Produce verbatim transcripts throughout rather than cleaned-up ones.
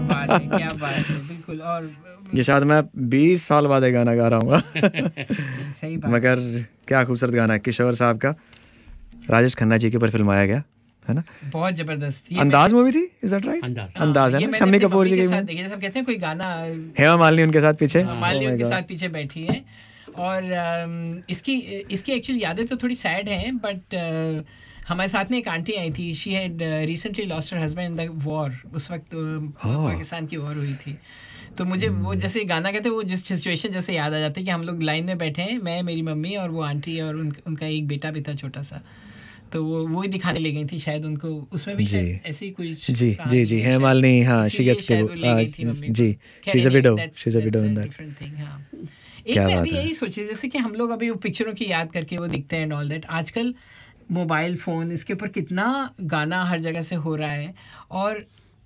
बात है, क्या बात है, बिल्कुल। और ये शायद मैं बीस साल बाद ये गाना गा रहा हूँ सही बात, मगर क्या खूबसूरत गाना है किशोर साहब का, राजेश खन्ना जी के ऊपर फिल्माया गया है ना, बहुत जबरदस्त। अंदाज मूवी थी, इज दैट राइट? अंदाज अंदाज है ना, शम्मी कपूर जी की। साथ देखिए, सब कहते हैं कोई गाना, हेमा मालिनी उनके साथ पीछे, मालिनी उनके साथ पीछे बैठी है। और इसकी इसकी एक्चुअली यादें तो थोड़ी सैड हैं, बट हमारे साथ में एक आंटी आई थी, she had recently lost her husband in the war, उस वक्त पाकिस्तान की वॉर हुई थी। तो मुझे वो जैसे गाना कहते हैं, वो जिस सिचुएशन जैसे याद आ जाता है कि हम लोग लाइन में बैठे हैं, मैं, मेरी मम्मी और वो आंटी और उन, उनका एक बेटा भी था छोटा सा, तो वो वो ही दिखाने ले गई थी शायद उनको, उसमें भी शायद ऐसी कोई जी जी जी हेमा मालिनी, हाँ, she gets to ji, she is a window, she is a window in that different thing. हाँ, एक मैं अभी यही सोची, जैसे कि हम लोग अभी वो पिक्चरों की याद करके वो दिखते हैं एंड ऑल दैट, आजकल मोबाइल फ़ोन इसके ऊपर कितना गाना हर जगह से हो रहा है। और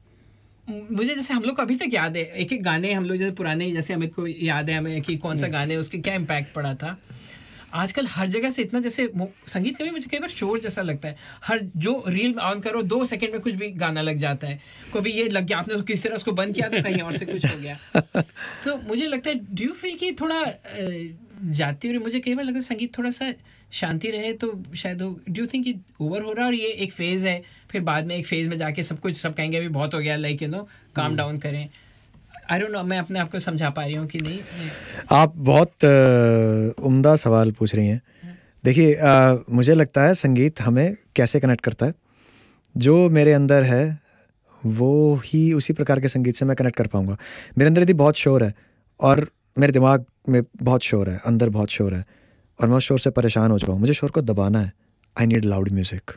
मुझे जैसे हम लोग को अभी तक याद है एक एक गाने, हम लोग जैसे पुराने, जैसे अमित को याद है हमें कि कौन सा गाने उसके क्या इम्पैक्ट पड़ा था। आजकल हर जगह से इतना, जैसे संगीत का भी मुझे कई बार शोर जैसा लगता है, हर जो रील ऑन करो दो सेकंड में कुछ भी गाना लग जाता है, कभी ये लग गया, आपने किस तरह उसको बंद किया तो कहीं और से कुछ हो गया। तो मुझे लगता है, डू यू फील कि थोड़ा जाती हुई, मुझे कई बार लगता है संगीत थोड़ा सा शांति रहे तो शायद हो, डू यू थिंक कि ओवर हो रहा है और ये एक फेज़ है, फिर बाद में एक फेज़ में जाके सब कुछ सब कहेंगे अभी बहुत हो गया, like you know calm down करें। आई डोंट नो, मैं अपने आप को समझा पा रही हूँ कि नहीं। आप बहुत उम्दा सवाल पूछ रही हैं। देखिए, मुझे लगता है संगीत हमें कैसे कनेक्ट करता है, जो मेरे अंदर है वो ही उसी प्रकार के संगीत से मैं कनेक्ट कर पाऊँगा। मेरे अंदर यदि बहुत शोर है और मेरे दिमाग में बहुत शोर है, अंदर बहुत शोर है और मैं उस शोर से परेशान हो जाऊँ, मुझे शोर को दबाना है। I need loud music,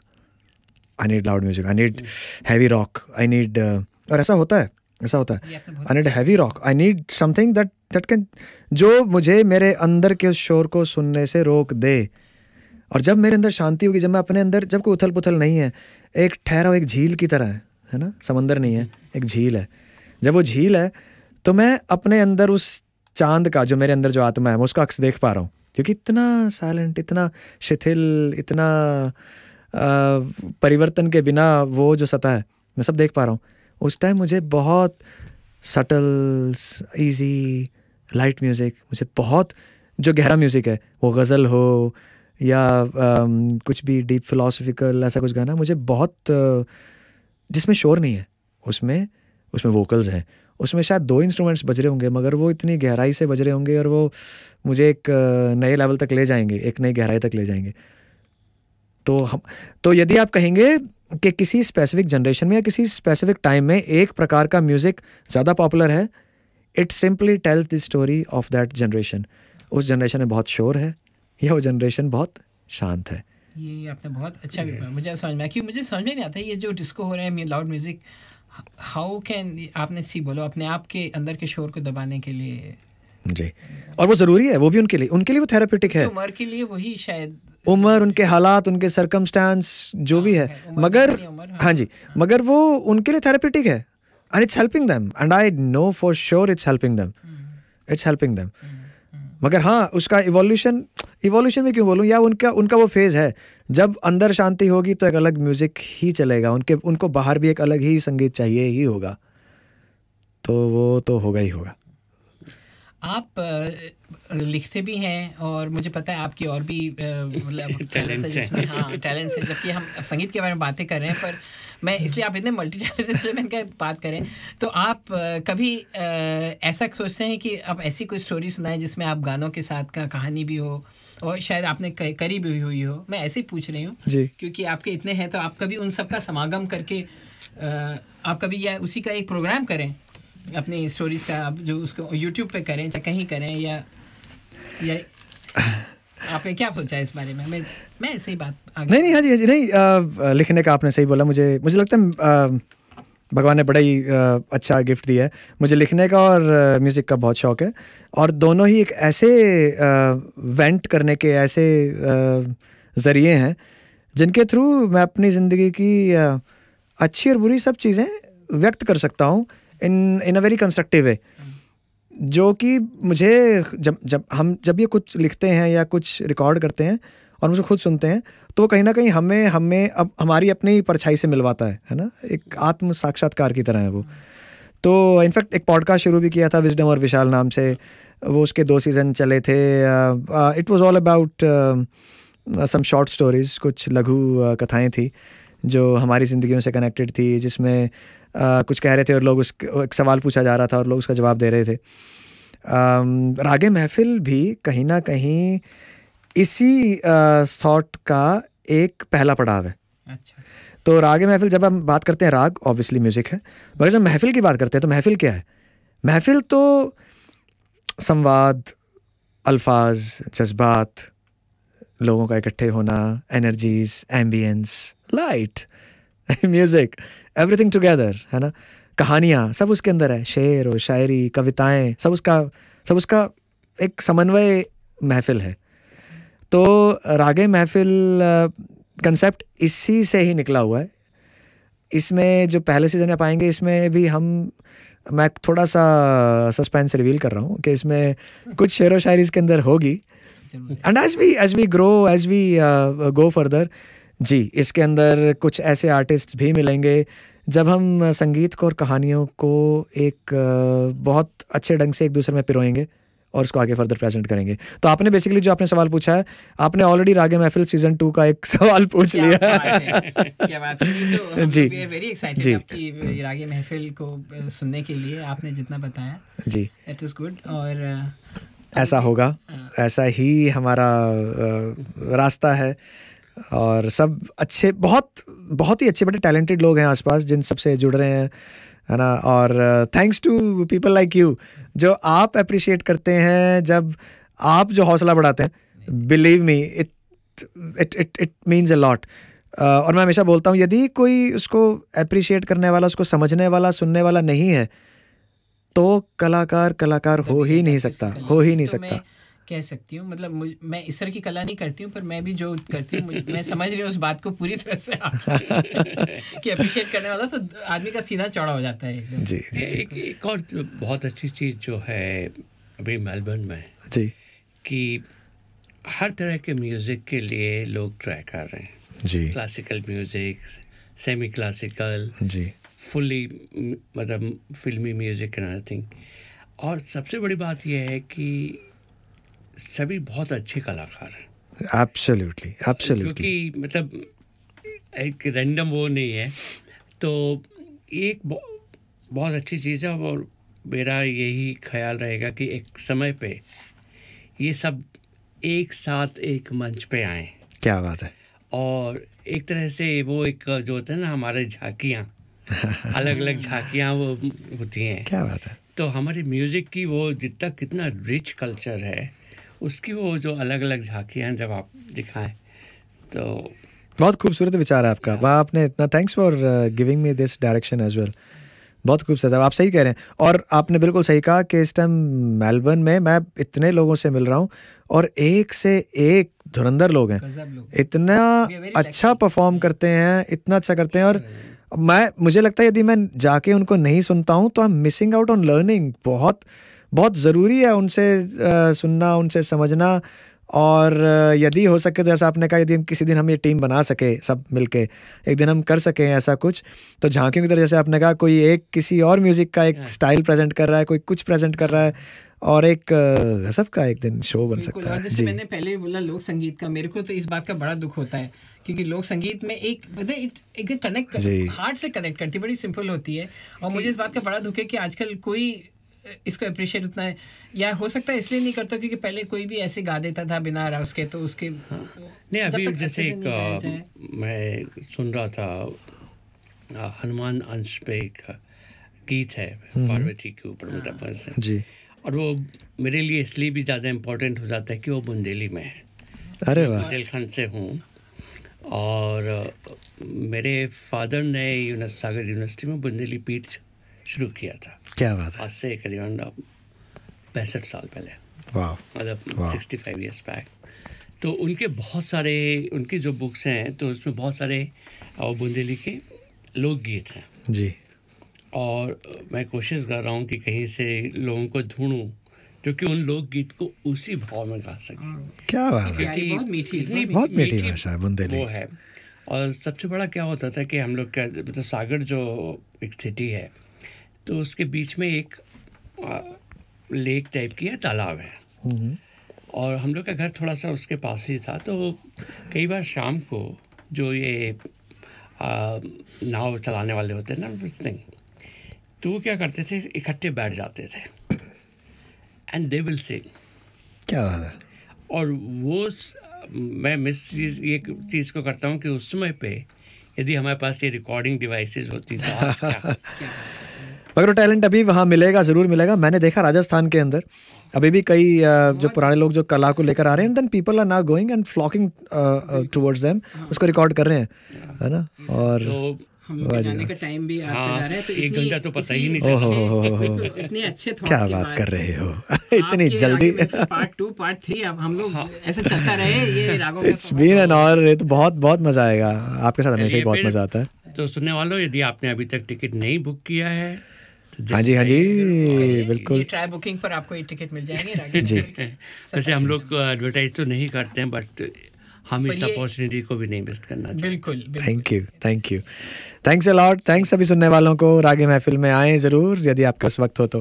I need loud music, I need heavy rock, I need, और ऐसा होता है, ऐसा होता है, I need heavy rock, I need something that that can, जो मुझे मेरे अंदर के उस शोर को सुनने से रोक दे। और जब मेरे अंदर शांति होगी, जब मैं अपने अंदर, जब कोई उथल पुथल नहीं है, एक ठहराव, एक झील की तरह है, है ना, समंदर नहीं है, एक झील है, जब वो झील है तो मैं अपने अंदर उस चांद का, जो मेरे अंदर जो आत्मा है, मैं उसका अक्स देख पा रहा हूँ, क्योंकि इतना साइलेंट, इतना शिथिल, इतना आ, परिवर्तन के बिना वो जो सतह है मैं सब देख पा रहा हूँ। उस टाइम मुझे बहुत सटल, इजी, लाइट म्यूज़िक, मुझे बहुत जो गहरा म्यूज़िक है, वो गज़ल हो या आम, कुछ भी डीप फिलोसफिकल ऐसा कुछ गाना, मुझे बहुत, जिसमें शोर नहीं है, उसमें उसमें वोकल्स हैं, उसमें शायद दो इंस्ट्रूमेंट्स बज रहे होंगे मगर वो इतनी गहराई से बज रहे होंगे और वो मुझे एक नए लेवल तक ले जाएंगे, एक नई गहराई तक ले जाएंगे। तो हम तो यदि आप कहेंगे कि किसी स्पेसिफिक जनरेशन में या किसी स्पेसिफिक टाइम में एक प्रकार का म्यूज़िक ज़्यादा पॉपुलर है, it simply tells the story of that generation. उस जनरेशन में बहुत शोर है या वो जनरेशन बहुत शांत है। ये आपने बहुत अच्छा भी मुझे समझ में, क्योंकि मुझे समझ में नहीं आता ये जो डिस्को हो रहा है, लाउड म्यूज़िक, हाउ कैन, आपने सी बोलो, अपने आप के अंदर के शोर को दबाने के लिए जी, और वो ज़रूरी है, वो भी उनके लिए, उनके लिए वो थेरापेटिक है, उम्र के लिए वही शायद, उम्र, उनके हालात, उनके सरकमस्टांस जो भी है, मगर हाँ जी, मगर वो उनके लिए थेरापेटिक है, and it's helping them, and I know for sure it's helping them, it's helping them. मगर हाँ, उसका इवोल्यूशन, इवोल्यूशन में क्यों बोलूँ, या उनका उनका वो फेज़ है, जब अंदर शांति होगी तो एक अलग म्यूज़िक ही चलेगा, उनके उनको बाहर भी एक अलग ही संगीत चाहिए ही होगा, तो वो तो होगा ही होगा। आप आ, लिखते भी हैं और मुझे पता है आपकी और भी टैलेंट है जिसमें, हाँ टैलेंट है, जबकि हम संगीत के बारे में बातें कर रहे हैं, पर मैं इसलिए आप इतने मल्टी टैलेंटेड, इसलिए मैंने कहा बात करें। तो आप आ, कभी आ, ऐसा सोचते हैं कि आप ऐसी कोई स्टोरी सुनाएं जिसमें आप गानों के साथ का कहानी भी हो और शायद आपने करी भी हुई हो? मैं ऐसे ही पूछ रही हूँ क्योंकि आपके इतने हैं, तो आप कभी उन सब का समागम करके आ, आप कभी या उसी का एक प्रोग्राम करें अपनी स्टोरीज का, आप जो उसको यूट्यूब पे करें चाहे कहीं करें, या या आपने क्या सोचा है इस बारे में? मैं मैं ऐसे ही बात आगे नहीं नहीं हाँ जी हाँ जी नहीं आ, लिखने का आपने सही बोला। मुझे मुझे लगता है भगवान ने बड़ा ही आ, अच्छा गिफ्ट दिया है मुझे, लिखने का और म्यूज़िक का बहुत शौक़ है, और दोनों ही एक ऐसे वेंट करने के ऐसे ज़रिए हैं जिनके थ्रू मैं अपनी ज़िंदगी की आ, अच्छी और बुरी सब चीज़ें व्यक्त कर सकता हूँ इन इन अ वेरी कंस्ट्रक्टिव वे, जो कि मुझे जब जब हम जब ये कुछ लिखते हैं या कुछ रिकॉर्ड करते हैं और मुझे खुद सुनते हैं तो कहीं ना कहीं हमें हमें अब हमारी अपनी परछाई से मिलवाता है है ना, एक आत्म साक्षात्कार की तरह है वो। तो इनफैक्ट एक पॉडकास्ट शुरू भी किया था विजडम और विशाल नाम से, वो उसके दो सीज़न चले थे. It was all about some short stories, कुछ लघु uh, कथाएं थी जो हमारी ज़िंदगियों से कनेक्टेड थी, जिसमें uh, कुछ कह रहे थे और लोग उस एक सवाल पूछा जा रहा था और लोग उसका जवाब दे रहे थे. um, रागे महफिल भी कहीं ना कहीं इसी थॉट uh, का एक पहला पड़ाव है. अच्छा. तो रागे महफिल, जब हम बात करते हैं राग ऑब्वियसली म्यूज़िक है, मगर जब महफिल की बात करते हैं तो महफिल क्या है? महफिल तो संवाद, अल्फाज, जज्बात, लोगों का इकट्ठे होना, energies, ambience, light, music, everything together, है ना. कहानियाँ सब उसके अंदर है, शेर और शायरी, कविताएं, सब उसका सब उसका एक समन्वय महफिल है. तो रागे महफिल कंसेप्ट इसी से ही निकला हुआ है. इसमें जो पहले सीजन में पाएंगे, इसमें भी हम मैं थोड़ा सा सस्पेंस रिवील कर रहा हूँ कि इसमें कुछ शेर व शायरी इसके अंदर होगी. And as we as we grow, as we go further, जी इसके अंदर कुछ ऐसे आर्टिस्ट भी मिलेंगे जब हम संगीत को और कहानियों को एक uh, बहुत अच्छे ढंग से एक दूसरे में पिरोएंगे और उसको आगे फर्दर प्रेजेंट करेंगे. तो आपने बेसिकली जो आपने सवाल पूछा है, आपने ऑलरेडी रागे महफिल सीजन टू का एक सवाल पूछ लिया. क्या बात है. तो जी, वी आर वेरी एक्साइटेड आपकी रागे महफिल को सुनने के लिए. आपने जितना बताया जी, इट इज गुड. और ऐसा होगा, ऐसा ही हमारा रास्ता है. और सब अच्छे, बहुत बहुत ही अच्छे बड़े टैलेंटेड लोग हैं आसपास जिन सबसे जुड़ रहे हैं, है ना. और thanks to people like you, जो आप अप्रिशिएट करते हैं, जब आप जो हौसला बढ़ाते हैं, believe me it it it it means a lot. और मैं हमेशा बोलता हूँ, यदि कोई उसको अप्रिशिएट करने वाला, उसको समझने वाला, सुनने वाला नहीं है, तो कलाकार कलाकार हो ही नहीं सकता, हो ही नहीं सकता. कह सकती हूँ, मतलब मुझ, मैं इस तरह की कला नहीं करती हूँ, पर मैं भी जो करती हूँ, मैं समझ रही हूँ उस बात को पूरी तरह से कि अप्रिशिएट करने वाला तो आदमी का सीना चौड़ा हो जाता है. जी, जी, जी. एक, एक और बहुत अच्छी चीज़ जो है अभी मेलबर्न में, जी, कि हर तरह के म्यूज़िक के लिए लोग ट्राई कर रहे हैं. जी, क्लासिकल म्यूज़िक, सेमी क्लासिकल, जी, फुली मतलब फिल्मी म्यूज़िक एंड एवरीथिंग. और सबसे बड़ी बात यह है कि सभी बहुत अच्छे कलाकार हैं. Absolutely, absolutely. क्योंकि मतलब एक रैंडम वो नहीं है. तो एक बहुत अच्छी चीज़ है. और मेरा यही ख्याल रहेगा कि एक समय पे ये सब एक साथ एक मंच पे आए. क्या बात है. और एक तरह से वो एक जो होता है ना, हमारे झांकियाँ, अलग अलग झांकियाँ वो होती हैं. क्या बात है. तो हमारी म्यूज़िक की वो जितना कितना रिच कल्चर है, उसकी वो जो अलग अलग झांकियाँ जब आप दिखाएं, तो बहुत खूबसूरत विचार है आपका. वाह, आपने इतना, thanks for giving me this direction as well. बहुत खूबसूरत है. आप सही कह रहे हैं. और आपने बिल्कुल सही कहा कि इस टाइम मेलबर्न में मैं इतने लोगों से मिल रहा हूँ और एक से एक धुरंधर लोग हैं, इतना अच्छा परफॉर्म करते हैं, इतना अच्छा करते हैं. और मैं मुझे लगता है यदि मैं जाके उनको नहीं सुनता हूँ तो I am missing out on learning. बहुत बहुत ज़रूरी है उनसे uh, सुनना, उनसे समझना. और uh, यदि हो सके तो, जैसा आपने कहा, यदि हम किसी दिन हम ये टीम बना सके, सब मिलके एक दिन हम कर सकें ऐसा कुछ, तो झांकियों की तरह, जैसे आपने कहा, कोई एक किसी और म्यूज़िक का एक स्टाइल प्रेजेंट कर रहा है, कोई कुछ प्रेजेंट कर रहा है, और एक गजब का एक दिन शो बन सकता है. जैसे मैंने पहले बोला लोक संगीत का, मेरे को तो इस बात का बड़ा दुख होता है क्योंकि लोक संगीत में एक एक कनेक्ट हार्ट से कनेक्ट करती है, बड़ी सिंपल होती है. और मुझे इस बात का बड़ा दुख है कि आजकल कोई इसको अप्रिशिएट उतना है, या हो सकता है इसलिए नहीं करता क्योंकि पहले कोई भी ऐसे गा देता था बिना उसके, तो उसके हाँ. नहीं, अभी जैसे एक मैं सुन रहा था, हनुमान अंश पे एक गीत है पार्वती के ऊपर, मतलब जी. और वो मेरे लिए इसलिए भी ज़्यादा इम्पोर्टेंट हो जाता है कि वो बुंदेली में है. अरे वाह. बुंदेलखंड से हूँ और मेरे फादर ने यूनिवर्सिटी सागर यूनिवर्सिटी में बुंदेली पीठ शुरू किया था. क्या बात है. आज से करीबन पैंसठ साल पहले. वाह. मतलब सिक्सटी फाइव ईयर्स बैक. तो उनके बहुत सारे, उनकी जो बुक्स हैं तो उसमें बहुत सारे बुंदेली के लोकगीत हैं जी. और मैं कोशिश कर रहा हूँ कि कहीं से लोगों को ढूंढूं जो कि उन लोकगीत को उसी भाव में गा सकें. क्या बात है. बहुत मीठी, बहुत मीठी भाषा है बुंदेली. वो है. और सबसे बड़ा क्या होता था कि हम लोग का मतलब सागर जो एक सिटी है, तो उसके बीच में एक आ, लेक टाइप की है, तालाब है, और हम लोग का घर थोड़ा सा उसके पास ही था। तो कई बार शाम को जो ये आ, नाव चलाने वाले होते हैं ना, थिंग, तो वो क्या करते थे, इकट्ठे बैठ जाते थे एंड दे विल सिंग। क्या बात है। और वो मैं मिस चीज़ ये चीज़ को करता हूँ कि उस समय पे यदि हमारे पास ये रिकॉर्डिंग डिवाइसेस होती तो आज क्या मगर वो टैलेंट अभी वहाँ मिलेगा, ज़रूर मिलेगा। मैंने देखा राजस्थान के अंदर अभी भी कई जो पुराने लोग जो कला को लेकर आ रहे हैं, then people are now going and flocking towards them, उसको रिकॉर्ड कर रहे हैं, है ना। और तो हम लोग जाने का टाइम भी आते जा रहा है, तो एक घंटा तो पता ही नहीं चलता। इतने अच्छे थॉट्स क्या बात कर रहे हो इतनी जल्दी। पार्ट टू पार्ट थ्री अब हम लोग ऐसे चलता रहे ये रागों का। It's been an honour. ये तो बहुत बहुत मजा आएगा आपके साथ, हमेशा ही बहुत मजा आता है। तो सुनने वालों, यदि आपने अभी तक टिकट नहीं बुक किया है तो हाँ जी हाँ जी बिल्कुल, ट्राई बुकिंग पर आपको ये टिकट मिल जाएंगे जी। वैसे हम लोग एडवर्टाइज तो नहीं करते हैं, बट हम इस अपॉर्चुनिटी को भी नहीं मिस करना चाहिए। बिल्कुल। Thank you thank you thanks a lot. Thanks सभी सुनने वालों को। रागे महफिल में आए ज़रूर यदि आपके पास वक्त हो तो।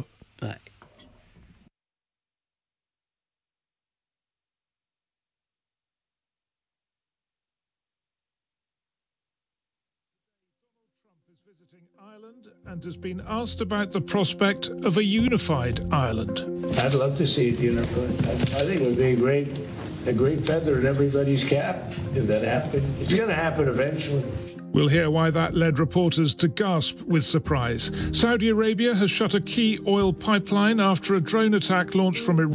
And has been asked about the prospect of a unified Ireland. I'd love to see it unified. I, I think it would be a great, a great feather in everybody's cap if that happened. It's going to happen eventually. We'll hear why that led reporters to gasp with surprise. Saudi Arabia has shut a key oil pipeline after a drone attack launched from Iran.